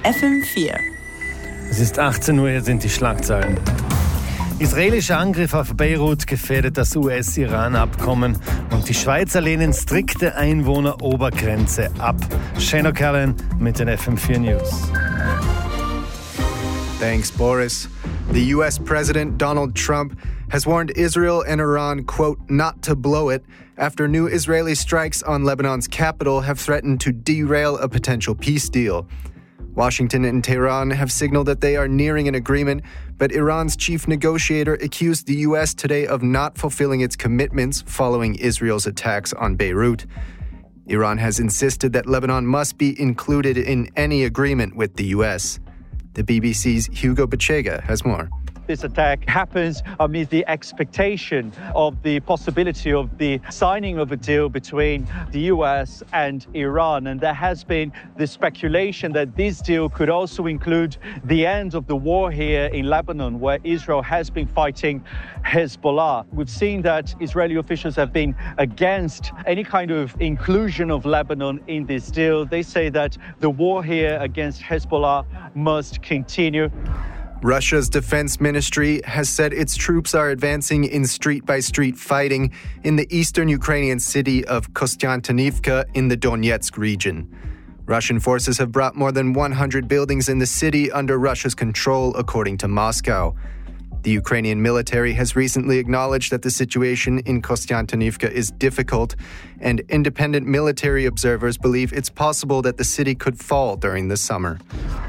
FM4. Es ist 18 Uhr, hier sind die Schlagzeilen. Israelischer Angriff auf Beirut gefährdet das US-Iran-Abkommen und die Schweizer lehnen strikte Einwohnerobergrenze ab. Shane O'Callaghan mit den FM4 News. Thanks, Boris. The U.S. President Donald Trump has warned Israel and Iran, quote, not to blow it, after new Israeli strikes on Lebanon's capital have threatened to derail a potential peace deal. Washington and Tehran have signaled that they are nearing an agreement, but Iran's chief negotiator accused the U.S. today of not fulfilling its commitments following Israel's attacks on Beirut. Iran has insisted that Lebanon must be included in any agreement with the U.S. The BBC's Hugo Bachega has more. This attack happens amid the expectation of the possibility of the signing of a deal between the US and Iran. And there has been the speculation that this deal could also include the end of the war here in Lebanon, where Israel has been fighting Hezbollah. We've seen that Israeli officials have been against any kind of inclusion of Lebanon in this deal. They say that the war here against Hezbollah must continue. Russia's defense ministry has said its troops are advancing in street-by-street fighting in the eastern Ukrainian city of Kostiantynivka in the Donetsk region. Russian forces have brought more than 100 buildings in the city under Russia's control, according to Moscow. The Ukrainian military has recently acknowledged that the situation in Kostiantynivka is difficult, and independent military observers believe it's possible that the city could fall during the summer.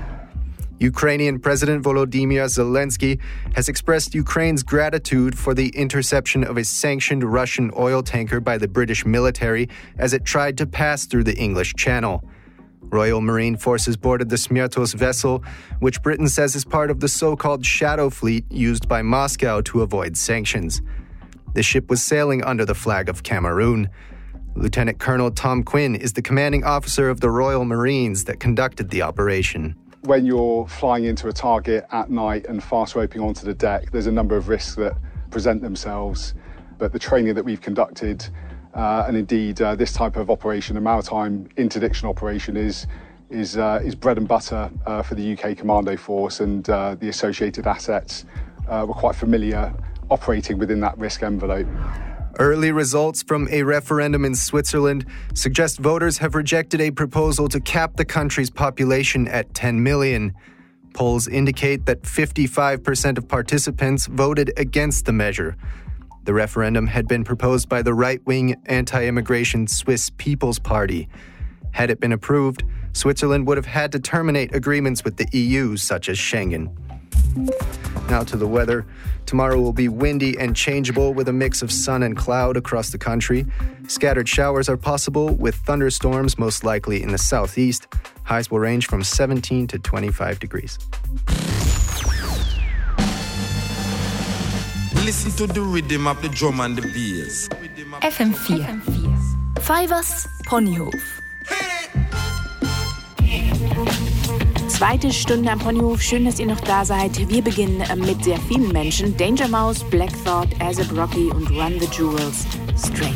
Ukrainian President Volodymyr Zelensky has expressed Ukraine's gratitude for the interception of a sanctioned Russian oil tanker by the British military as it tried to pass through the English Channel. Royal Marine Forces boarded the Smyrtos vessel, which Britain says is part of the so-called Shadow Fleet used by Moscow to avoid sanctions. The ship was sailing under the flag of Cameroon. Lieutenant Colonel Tom Quinn is the commanding officer of the Royal Marines that conducted the operation. When you're flying into a target at night and fast roping onto the deck, there's a number of risks that present themselves. But the training that we've conducted, and indeed this type of operation, a maritime interdiction operation, is bread and butter for the UK Commando Force, and the associated assets were quite familiar operating within that risk envelope. Early results from a referendum in Switzerland suggest voters have rejected a proposal to cap the country's population at 10 million. Polls indicate that 55% of participants voted against the measure. The referendum had been proposed by the right-wing anti-immigration Swiss People's Party. Had it been approved, Switzerland would have had to terminate agreements with the EU, such as Schengen. Now to the weather. Tomorrow will be windy and changeable with a mix of sun and cloud across the country. Scattered showers are possible with thunderstorms most likely in the southeast. Highs will range from 17 to 25 degrees. Listen to the rhythm of the drum and the bass. FM4. Fivers Ponyhof. Zweite Stunde am Ponyhof. Schön, dass ihr noch da seid. Wir beginnen mit sehr vielen Menschen. Danger Mouse, Black Thought, A$AP Rocky und Run the Jewels. Straight.